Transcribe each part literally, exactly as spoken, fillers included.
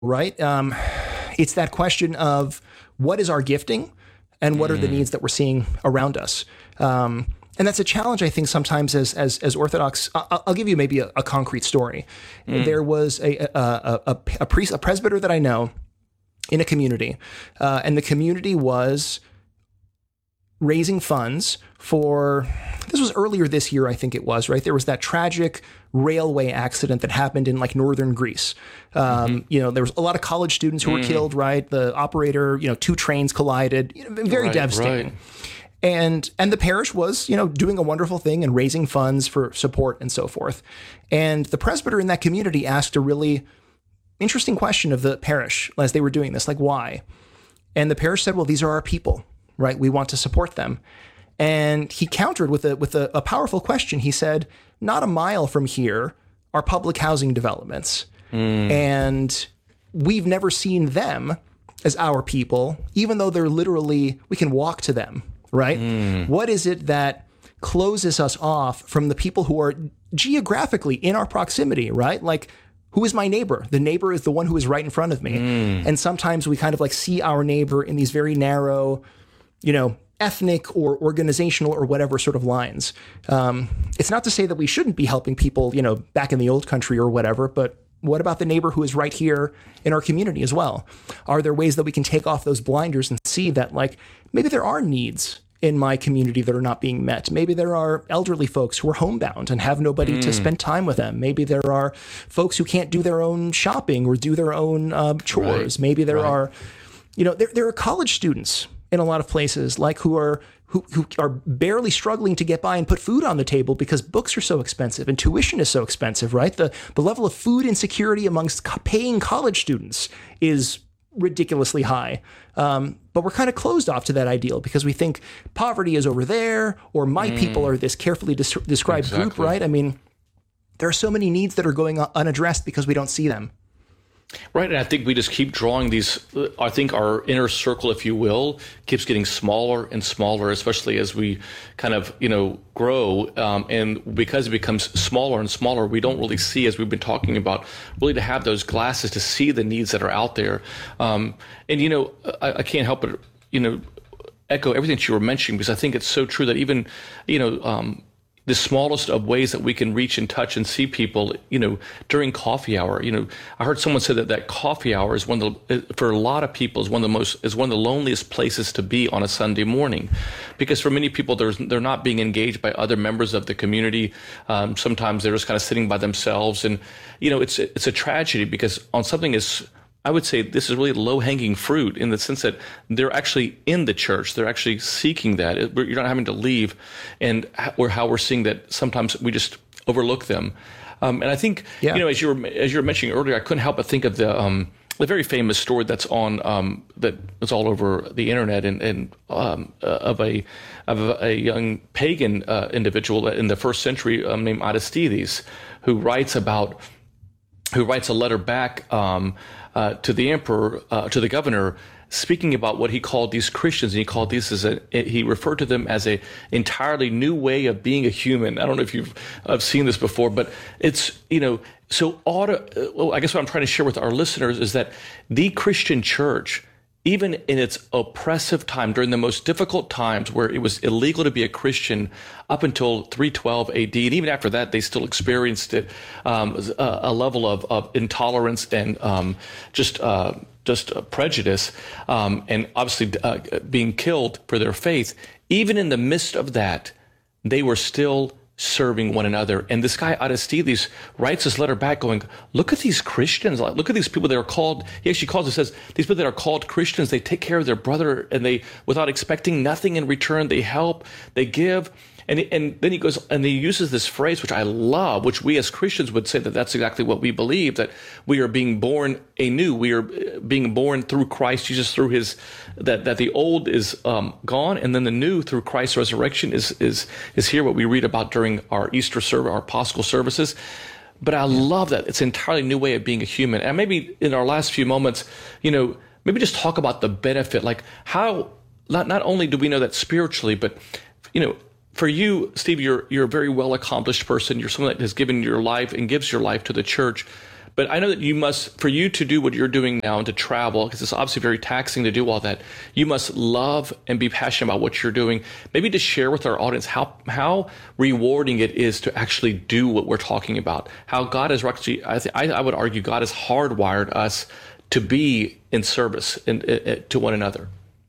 right? Um, it's that question of what is our gifting and what mm. are the needs that we're seeing around us. Um, and that's a challenge, I think, sometimes as as, as Orthodox. I'll, I'll give you maybe a, a concrete story. Mm. There was a a, a, a, a priest, a presbyter that I know in a community, uh, and the community was raising funds for, this was earlier this year, I think it was, right? There was that tragic railway accident that happened in like northern Greece. Um, mm-hmm. You know, there was a lot of college students who mm-hmm. were killed, right? The operator, you know, two trains collided, you know, very right, devastating. Right. And and the parish was, you know, doing a wonderful thing and raising funds for support and so forth. And the presbyter in that community asked a really interesting question of the parish as they were doing this, like, why? And the parish said, well, these are our people, right? We want to support them. And he countered with a with a, a powerful question. He said, not a mile from here are public housing developments. Mm. And we've never seen them as our people, even though they're literally, we can walk to them, right? Mm. What is it that closes us off from the people who are geographically in our proximity, right? Like, who is my neighbor? The neighbor is the one who is right in front of me. Mm. And sometimes we kind of like see our neighbor in these very narrow, you know, ethnic or organizational or whatever sort of lines. Um, it's not to say that we shouldn't be helping people, you know, back in the old country or whatever, but what about the neighbor who is right here in our community as well? Are there ways that we can take off those blinders and see that, like, maybe there are needs in my community that are not being met? Maybe there are elderly folks who are homebound and have nobody mm. to spend time with them. Maybe there are folks who can't do their own shopping or do their own uh, chores. Right. Maybe there right. are, you know, there, there are college students in a lot of places, like who are who, who are barely struggling to get by and put food on the table because books are so expensive and tuition is so expensive, right? The the level of food insecurity amongst co- paying college students is ridiculously high. Um, but we're kind of closed off to that ideal because we think poverty is over there, or my mm. people are this carefully des- described exactly. group, right? I mean, there are so many needs that are going unaddressed because we don't see them. Right, and I think we just keep drawing these, I think our inner circle, if you will, keeps getting smaller and smaller, especially as we kind of, you know, grow. Um, and because it becomes smaller and smaller, we don't really see, as we've been talking about, really to have those glasses to see the needs that are out there. Um, and, you know, I, I can't help but, you know, echo everything that you were mentioning, because I think it's so true that even, you know, um, the smallest of ways that we can reach and touch and see people, you know, during coffee hour. You know, I heard someone say that that coffee hour is one of the, for a lot of people, is one of the most, is one of the loneliest places to be on a Sunday morning, because for many people, there's, they're not being engaged by other members of the community. Um, sometimes they're just kind of sitting by themselves, and you know, it's it's a tragedy because on something as, I would say this is really low-hanging fruit in the sense that they're actually in the church. They're actually seeking that. It, you're not having to leave, and or how we're seeing that sometimes we just overlook them. Um, and I think, yeah. you know, as you were as you were mentioning earlier, I couldn't help but think of the um, the very famous story that's on um, that is all over the internet, and, and um, uh, of a of a, a young pagan uh, individual in the first century um, named Aristides, who writes about who writes a letter back. Um, Uh, to the emperor, uh, to the governor, speaking about what he called these Christians, and he called these as a, he referred to them as a entirely new way of being a human. I don't know if you've I've seen this before, but it's, you know, so auto, well, I guess what I'm trying to share with our listeners is that the Christian church, even in its oppressive time, during the most difficult times where it was illegal to be a Christian up until three twelve A D, and even after that, they still experienced it, um, a, a level of, of intolerance and um, just uh, just uh, prejudice, um, and obviously uh, being killed for their faith. Even in the midst of that, they were still serving one another. And this guy Aristides writes this letter back going, look at these Christians, look at these people that are called, he actually calls it, says, these people that are called Christians, they take care of their brother, and they, without expecting nothing in return, they help, they give. And, and then he goes, and he uses this phrase, which I love, which we as Christians would say that that's exactly what we believe, that we are being born anew. We are being born through Christ Jesus, through his, that, that the old is um, gone, and then the new through Christ's resurrection is, is, is here, what we read about during our Easter service, our Paschal services. But I love that. It's an entirely new way of being a human. And maybe in our last few moments, you know, maybe just talk about the benefit, like how, not, not only do we know that spiritually, but, you know, for you, Steve, you're you're a very well accomplished person. You're someone that has given your life and gives your life to the church. But I know that you must, for you to do what you're doing now and to travel, because it's obviously very taxing to do all that, you must love and be passionate about what you're doing. Maybe to share with our audience how how rewarding it is to actually do what we're talking about. How God has actually, I, th- I, I would argue, God has hardwired us to be in service in, in, to one another.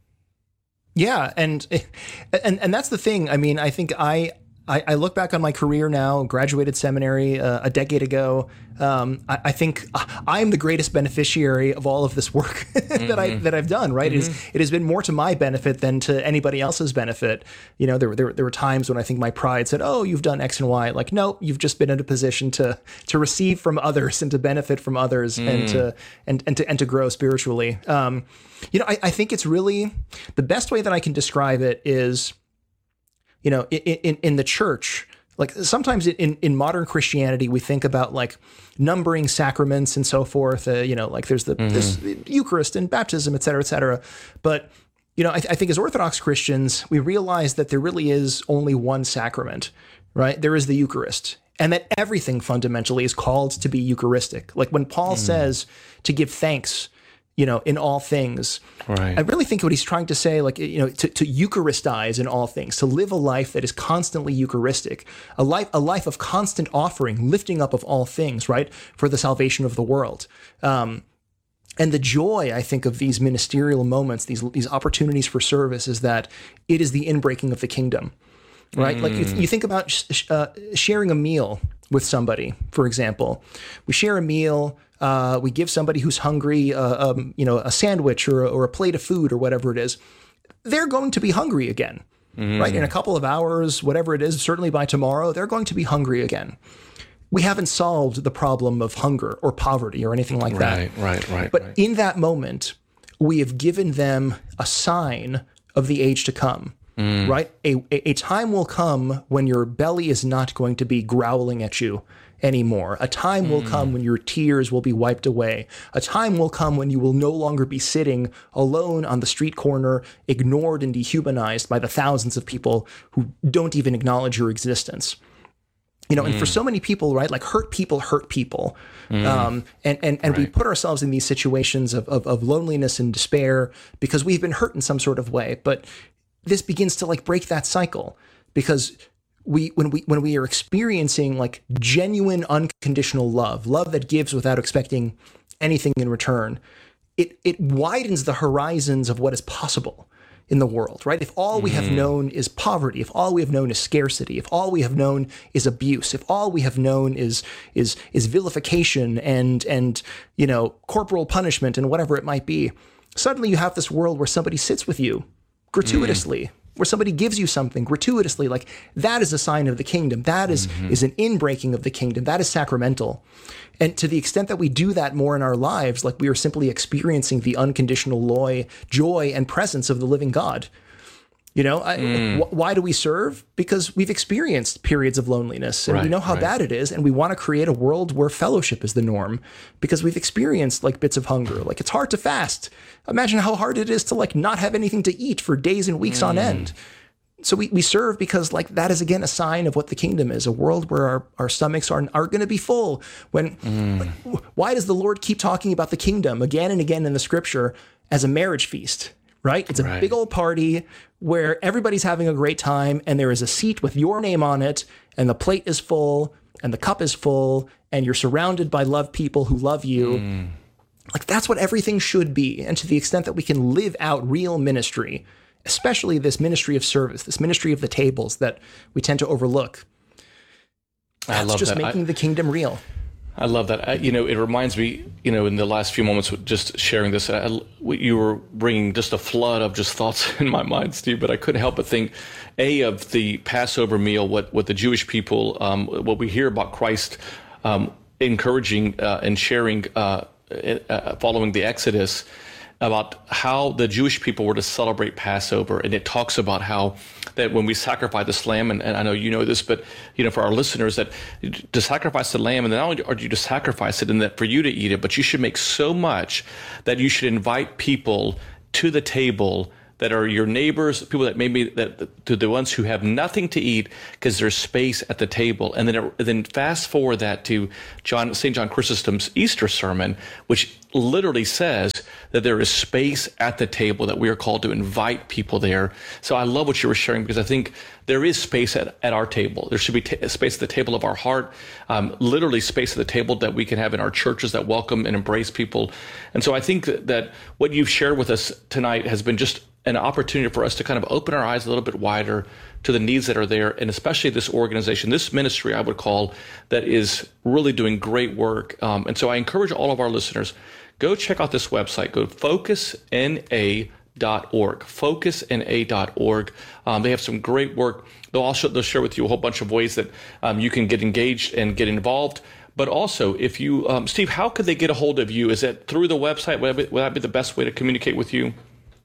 Yeah, and and and that's the thing. I mean, I think I. I, I look back on my career now, graduated seminary uh, a decade ago. Um, I, I think I am the greatest beneficiary of all of this work that mm-hmm. I that I've done. Right, mm-hmm. it, is, it has been more to my benefit than to anybody else's benefit. You know, there there there were times when I think my pride said, "Oh, you've done X and Y." Like, no, you've just been in a position to to receive from others and to benefit from others mm. and to and and to and to grow spiritually. Um, you know, I, I think it's really the best way that I can describe it is. You know, in, in, in the church, like sometimes in, in modern Christianity, we think about like numbering sacraments and so forth. Uh, you know, like there's the mm-hmm. this Eucharist and baptism, et cetera, et cetera. But, you know, I, I think as Orthodox Christians, we realize that there really is only one sacrament, right? There is the Eucharist, and that everything fundamentally is called to be Eucharistic. Like when Paul mm. says to give thanks, you know, in all things. Right. I really think what he's trying to say, like, you know, to, to Eucharistize in all things, to live a life that is constantly Eucharistic, a life, a life of constant offering, lifting up of all things, right, for the salvation of the world. Um, and the joy, I think, of these ministerial moments, these these opportunities for service, is that it is the inbreaking of the kingdom, right? Mm. Like if you think about sh- uh, sharing a meal with somebody, for example, we share a meal. Uh, we give somebody who's hungry, uh, um, you know, a sandwich or, or a plate of food or whatever it is. They're going to be hungry again, mm. right? In a couple of hours, whatever it is, certainly by tomorrow, they're going to be hungry again. We haven't solved the problem of hunger or poverty or anything like that. Right, right, right. But right. in that moment, we have given them a sign of the age to come, mm. right? A, a, a time will come when your belly is not going to be growling at you anymore. A time will mm. come when your tears will be wiped away. A time will come when you will no longer be sitting alone on the street corner, ignored and dehumanized by the thousands of people who don't even acknowledge your existence. You know, mm. and for so many people, right, like hurt people hurt people. Mm. Um, and and, and right. we put ourselves in these situations of, of, of loneliness and despair because we've been hurt in some sort of way. But this begins to like break that cycle because We when we when we are experiencing like genuine unconditional love, love that gives without expecting anything in return, it it widens the horizons of what is possible in the world, right? If all we have known is poverty, if all we have known is scarcity, if all we have known is abuse, if all we have known is is is vilification and and you know corporal punishment and whatever it might be, suddenly you have this world where somebody sits with you gratuitously. Mm. Where somebody gives you something gratuitously, like that is a sign of the kingdom. That is mm-hmm. is an inbreaking of the kingdom. That is sacramental. And to the extent that we do that more in our lives, like we are simply experiencing the unconditional joy, joy and presence of the living God. You know, I, mm. wh- why do we serve? Because we've experienced periods of loneliness and right, we know how right. bad it is. And we want to create a world where fellowship is the norm because we've experienced like bits of hunger. Like it's hard to fast. Imagine how hard it is to like not have anything to eat for days and weeks mm. on end. So we, we serve because like that is, again, a sign of what the kingdom is, a world where our, our stomachs are, are going to be full. When mm. like, why does the Lord keep talking about the kingdom again and again in the scripture as a marriage feast? Right? It's a right. big old party where everybody's having a great time and there is a seat with your name on it and the plate is full and the cup is full and you're surrounded by loved people who love you. Mm. Like that's what everything should be. And to the extent that we can live out real ministry, especially this ministry of service, this ministry of the tables that we tend to overlook, that's I love just that. making I- the kingdom real. I love that. I, you know, it reminds me, you know, in the last few moments, just sharing this, I, you were bringing just a flood of just thoughts in my mind, Steve, but I couldn't help but think, A, of the Passover meal, what, what the Jewish people, um, what we hear about Christ um, encouraging uh, and sharing uh, uh, following the Exodus, about how the Jewish people were to celebrate Passover. And it talks about how that when we sacrifice this lamb, and, and I know you know this, but you know, for our listeners, that to sacrifice the lamb, and not only are you to sacrifice it and that for you to eat it, but you should make so much that you should invite people to the table that are your neighbors, people that maybe that to the ones who have nothing to eat because there's space at the table. And then then fast forward that to John Saint John Chrysostom's Easter sermon, which literally says that there is space at the table, that we are called to invite people there. So I love what you were sharing, because I think there is space at, at our table. There should be t- space at the table of our heart, um, literally space at the table that we can have in our churches that welcome and embrace people. And so I think that, that what you've shared with us tonight has been just an opportunity for us to kind of open our eyes a little bit wider to the needs that are there, and especially this organization, this ministry, I would call, that is really doing great work. Um, and so I encourage all of our listeners, go check out this website. Go to focus N A dot org, focus N A dot org. Um, they have some great work. They'll also they'll share with you a whole bunch of ways that um, you can get engaged and get involved. But also, if you, um, Steve, how could they get a hold of you? Is that through the website? Would that be, would that be the best way to communicate with you?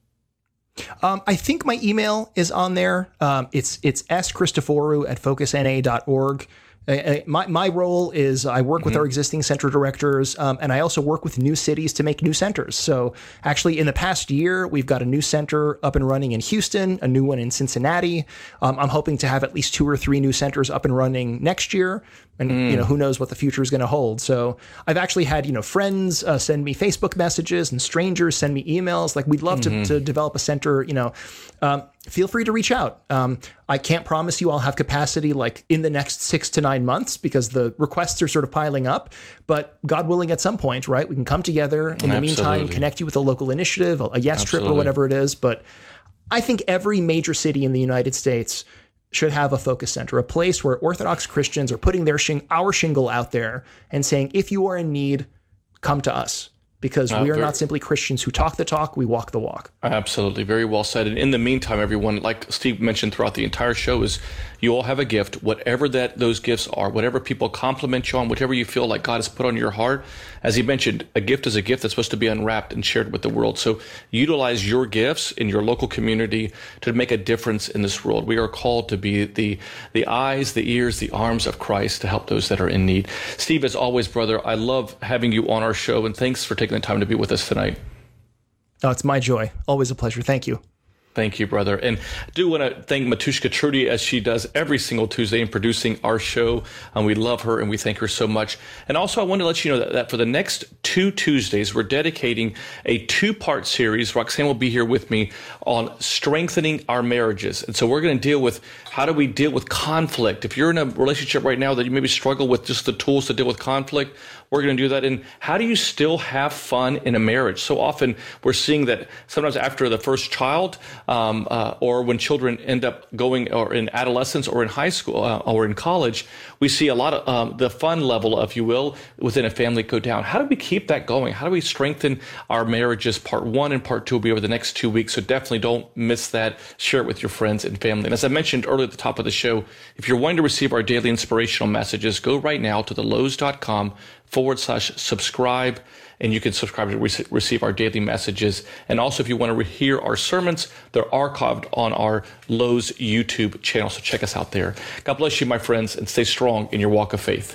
Um, I think my email is on there. Um, it's it's s christoforou at focus N A dot org. Uh, my, my role is I work with mm-hmm. our existing center directors, um, and I also work with new cities to make new centers. So actually, in the past year, we've got a new center up and running in Houston, a new one in Cincinnati. Um, I'm hoping to have at least two or three new centers up and running next year. And, mm. you know, who knows what the future is going to hold. So I've actually had, you know, friends uh, send me Facebook messages and strangers send me emails. Like, we'd love mm-hmm. to, to develop a center, you know, um, feel free to reach out. Um, I can't promise you I'll have capacity like in the next six to nine months because the requests are sort of piling up. But God willing, at some point, right, we can come together. In Absolutely. the meantime, connect you with a local initiative, a yes Absolutely. trip or whatever it is. But I think every major city in the United States should have a focus center, a place where Orthodox Christians are putting their shing- our shingle out there and saying, if you are in need, come to us. Because uh, we are very, not simply Christians who talk the talk, we walk the walk. Absolutely. Very well said. And in the meantime, everyone, like Steve mentioned throughout the entire show, is you all have a gift, whatever that those gifts are, whatever people compliment you on, whatever you feel like God has put on your heart. As he mentioned, a gift is a gift that's supposed to be unwrapped and shared with the world. So utilize your gifts in your local community to make a difference in this world. We are called to be the, the eyes, the ears, the arms of Christ to help those that are in need. Steve, as always, brother, I love having you on our show, and thanks for taking the time to be with us tonight. Oh, it's my joy. Always a pleasure. Thank you. Thank you, brother. And I do want to thank Matushka Trudy, as she does every single Tuesday in producing our show. And we love her and we thank her so much. And also, I want to let you know that, that for the next two Tuesdays, we're dedicating a two-part series. Roxanne will be here with me on strengthening our marriages. And so we're going to deal with how do we deal with conflict. If you're in a relationship right now that you maybe struggle with just the tools to deal with conflict, we're going to do that. And how do you still have fun in a marriage? So often we're seeing that sometimes after the first child, um, uh, or when children end up going or in adolescence or in high school uh, or in college, we see a lot of um, the fun level, if you will, within a family go down. How do we keep that going? How do we strengthen our marriages? Part one and part two will be over the next two weeks. So definitely don't miss that. Share it with your friends and family. And as I mentioned earlier at the top of the show, if you're wanting to receive our daily inspirational messages, go right now to the lowe's dot com forward slash subscribe, and you can subscribe to re- receive our daily messages. And also, if you want to re- hear our sermons, they're archived on our Lowe's YouTube channel, so check us out there. God bless you, my friends, and stay strong in your walk of faith.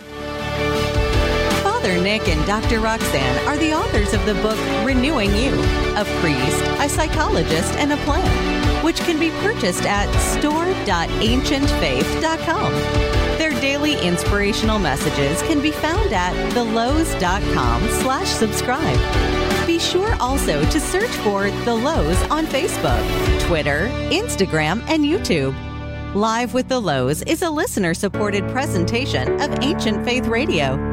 Father Nick and Doctor Roxanne are the authors of the book Renewing You, a priest, a psychologist, and a plan, which can be purchased at store dot ancient faith dot com. Their daily inspirational messages can be found at the lowe's dot com slash subscribe. Be sure also to search for The Lowe's on Facebook, Twitter, Instagram, and YouTube. Live with The Lowe's is a listener-supported presentation of Ancient Faith Radio.